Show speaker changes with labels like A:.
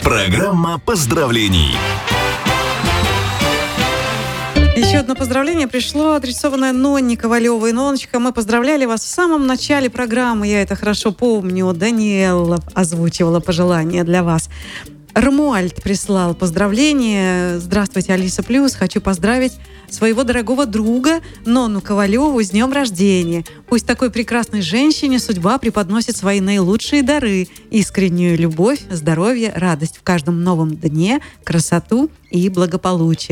A: Программа поздравлений.
B: Еще одно поздравление пришло, адресованное Нонне Ковалевой. Ноночка, мы поздравляли вас в самом начале программы, я это хорошо помню. Даниэла озвучивала пожелания для вас. Рамуальд прислал поздравление. Здравствуйте, Алиса Плюс. Хочу поздравить своего дорогого друга Нонну Ковалеву с днем рождения. Пусть такой прекрасной женщине судьба преподносит свои наилучшие дары. Искреннюю любовь, здоровье, радость в каждом новом дне, красоту и благополучие.